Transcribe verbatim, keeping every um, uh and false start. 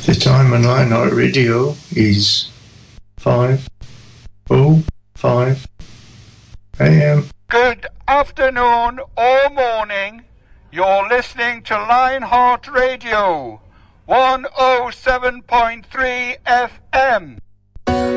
The time on Lionheart Radio is five oh five a.m. Good afternoon or morning. You're listening to Lionheart Radio, one oh seven point three F M.